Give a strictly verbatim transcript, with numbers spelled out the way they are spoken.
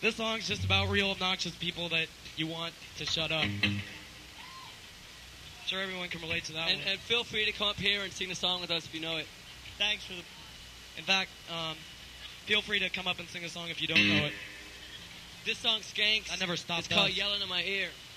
This song's just about real obnoxious people that you want to shut up. Sure, everyone can relate to that and, one. and feel free to come up here and sing the song with us if you know it. Thanks for the... In fact, um, feel free to come up and sing a song if you don't know it. This song skanks. I never stopped It's called us. Yelling in My Ear.